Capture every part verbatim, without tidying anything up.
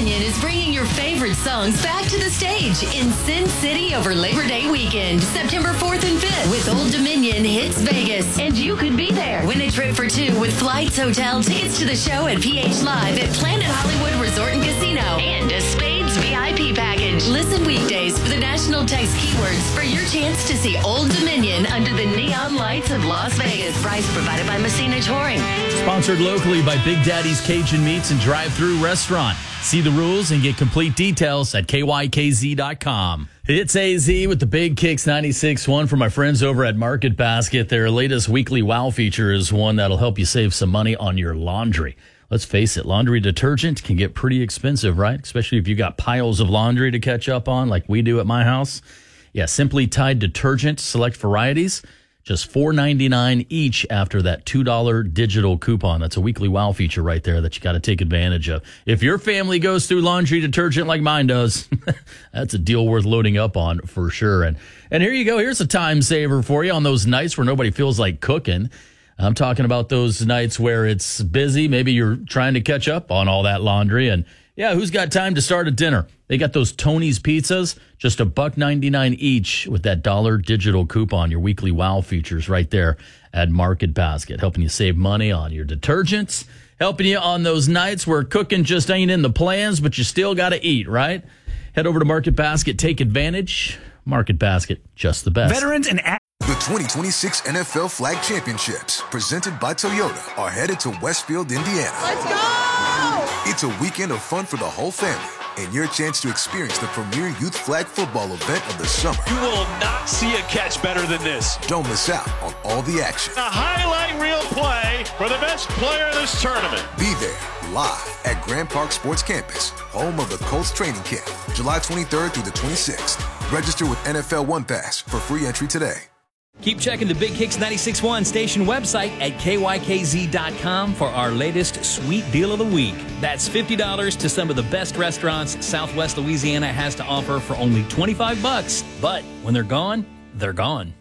Dominion is bringing your favorite songs back to the stage in Sin City over Labor Day weekend, September fourth and fifth, with Old Dominion Hits Vegas. And you could be there. Win a trip for two with flights, hotel, tickets to the show at P H Live at Planet Hollywood Resort and Casino, and a Spades V I P package. Listen weekdays for the national text keywords for your chance to see Old Dominion under the neon lights of Las Vegas. Prize provided by Messina Touring. Sponsored locally by Big Daddy's Cajun Meats and Drive-Thru Restaurant. See the rules and get complete details at K Y K Z dot com. It's A Z with the Big Kicks ninety-six point one from my friends over at Market Basket. Their latest weekly wow feature is one that'll help you save some money on your laundry. Let's face it, laundry detergent can get pretty expensive, right? Especially if you've got piles of laundry to catch up on like we do at my house. Yeah, Simply Tide detergent, select varieties, just four ninety-nine each after that two dollars digital coupon. That's a weekly wow feature right there that you got to take advantage of. If your family goes through laundry detergent like mine does, that's a deal worth loading up on for sure. And and here you go. Here's a time saver for you on those nights where nobody feels like cooking. I'm talking about those nights where it's busy. Maybe you're trying to catch up on all that laundry. And yeah, who's got time to start a dinner? They got those Tony's pizzas, just a buck ninety-nine each with that dollar digital coupon. Your weekly wow features right there at Market Basket, helping you save money on your detergents, helping you on those nights where cooking just ain't in the plans, but you still got to eat, right? Head over to Market Basket, take advantage. Market Basket, just the best. Veterans and The twenty twenty-six N F L Flag Championships, presented by Toyota, are headed to Westfield, Indiana. Let's go! It's a weekend of fun for the whole family, and your chance to experience the premier youth flag football event of the summer. You will not see a catch better than this. Don't miss out on all the action. A highlight reel play for the best player in this tournament. Be there, live at Grand Park Sports Campus, home of the Colts training camp, July twenty-third through the twenty-sixth. Register with N F L One Pass for free entry today. Keep checking the Big Kicks ninety-six point one station website at K Y K Z dot com for our latest sweet deal of the week. That's fifty dollars to some of the best restaurants Southwest Louisiana has to offer for only twenty-five bucks. But when they're gone, they're gone.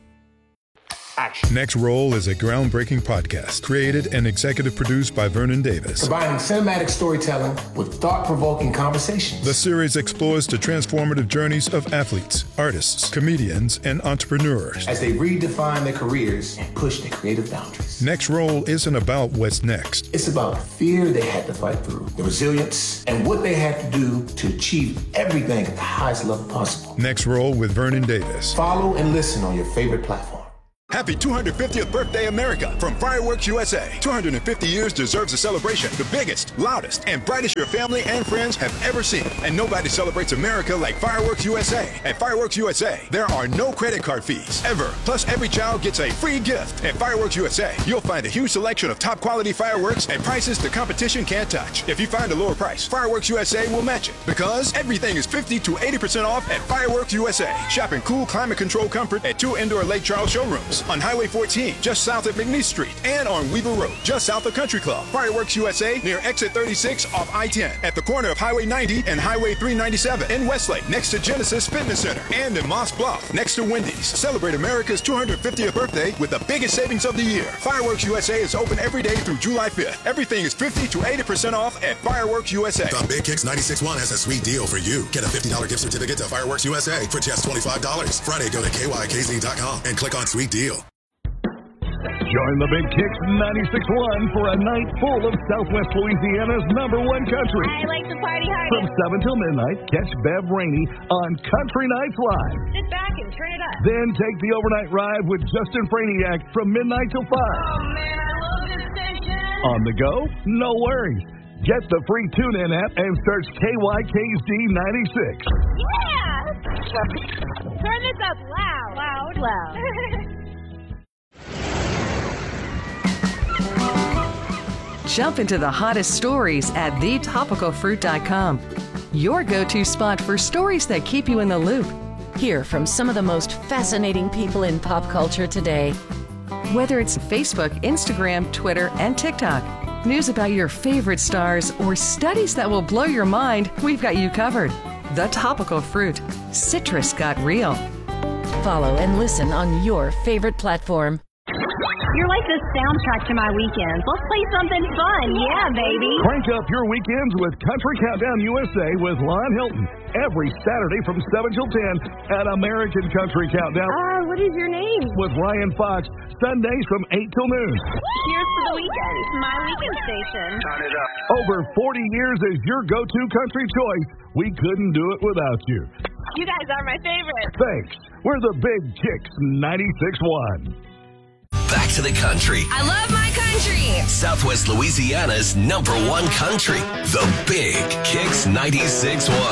Action. Next Roll is a groundbreaking podcast created and executive produced by Vernon Davis. Combining cinematic storytelling with thought-provoking conversations. The series explores the transformative journeys of athletes, artists, comedians, and entrepreneurs as they redefine their careers and push their creative boundaries. Next Roll isn't about what's next. It's about the fear they had to fight through, the resilience, and what they had to do to achieve everything at the highest level possible. Next Roll with Vernon Davis. Follow and listen on your favorite platform. Happy two hundred fiftieth birthday, America, from Fireworks U S A. two hundred fifty years deserves a celebration, the biggest, loudest, and brightest your family and friends have ever seen. And nobody celebrates America like Fireworks U S A. At Fireworks U S A, there are no credit card fees, ever. Plus, every child gets a free gift. At Fireworks U S A, you'll find a huge selection of top-quality fireworks at prices the competition can't touch. If you find a lower price, Fireworks U S A will match it, because everything is fifty to eighty percent off at Fireworks U S A. Shop in cool, climate-controlled comfort at two indoor Lake Charles showrooms. On Highway fourteen, just south of McNeese Street, and on Weaver Road, just south of Country Club. Fireworks U S A near exit thirty-six off I ten, at the corner of Highway ninety and Highway three ninety-seven in Westlake, next to Genesis Fitness Center, and in Moss Bluff, next to Wendy's. Celebrate America's two hundred fiftieth birthday with the biggest savings of the year. Fireworks U S A is open every day through July fifth. Everything is fifty to eighty percent off at Fireworks U S A. The Big Kicks ninety-six point one has a sweet deal for you. Get a fifty dollars gift certificate to Fireworks U S A for just twenty-five dollars. Friday, go to K Y K Z dot com and click on Sweet Deal. Join the Big Kicks ninety-six point one for a night full of Southwest Louisiana's number one country. I like to party hard. From seven till midnight, catch Bev Rainey on Country Nights Live. Sit back and turn it up. Then take the overnight ride with Justin Franiak from midnight till five. Oh, man, I love this station. On the go? No worries. Get the free TuneIn app and search K Y K Z ninety-six. Yeah! Turn this up loud. Loud, loud. Jump into the hottest stories at the topical fruit dot com. Your go-to spot for stories that keep you in the loop. Hear from some of the most fascinating people in pop culture today. Whether it's Facebook, Instagram, Twitter, and TikTok, news about your favorite stars, or studies that will blow your mind, we've got you covered. The Topical Fruit. Citrus got real. Follow and listen on your favorite platform. You're like the soundtrack to my weekends. Let's play something fun. Yeah, baby. Crank up your weekends with Country Countdown U S A with Lon Hilton. Every Saturday from seven till ten at American Country Countdown. Uh, what is your name? With Ryan Fox. Sundays from eight till noon. Cheers to the weekend. My weekend station. Turn it up. Over forty years as your go-to country choice. We couldn't do it without you. You guys are my favorite. Thanks. We're the Big Kicks ninety-six one. Back to the country. I love my country. Southwest Louisiana's number one country. The Big Kicks ninety-six one.